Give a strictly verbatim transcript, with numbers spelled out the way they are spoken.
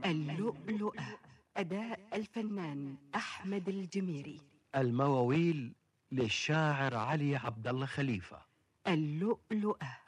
اللؤلؤة، أداء الفنان أحمد الجميري. المواويل للشاعر علي عبد الله خليفة. اللؤلؤة